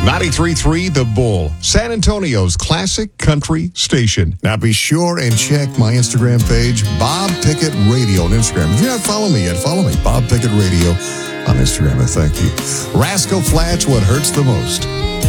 93.3 The Bull, San Antonio's classic country station. Now be sure and check my Instagram page, Bob Pickett Radio on Instagram. If you're not following me yet, follow me, Bob Pickett Radio on Instagram. And thank you. Rascal Flatts, what hurts the most.